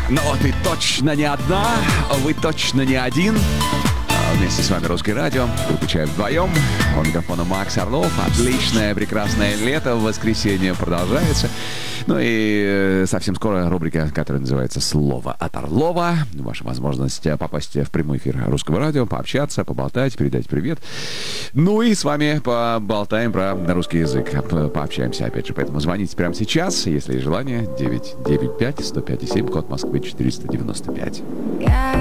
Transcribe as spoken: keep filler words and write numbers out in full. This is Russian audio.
Но ты точно не одна, вы точно не один. Вместе с вами Русское радио. Выключаем вдвоем. У микрофона Макс Орлов. Отличное, прекрасное лето. Воскресенье продолжается. Ну и совсем скоро рубрика, которая называется «Слово от Орлова». Ваша возможность попасть в прямой эфир Русского радио, пообщаться, поболтать, передать привет. Ну и с вами поболтаем про русский язык. Пообщаемся опять же. Поэтому звоните прямо сейчас, если есть желание. девять девять пять сто пять семь, код Москвы четыреста девяносто пять.